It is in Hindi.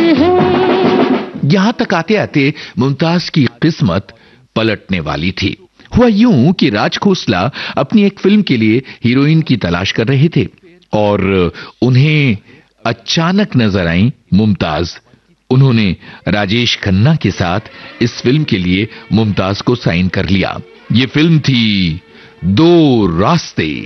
है। यहां तक आते आते मुमताज की किस्मत पलटने वाली थी। हुआ यूं कि राज खोसला अपनी एक फिल्म के लिए हीरोइन की तलाश कर रहे थे और उन्हें अचानक नजर आई मुमताज। उन्होंने राजेश खन्ना के साथ इस फिल्म के लिए मुमताज को साइन कर लिया। ये फिल्म थी दो रास्ते।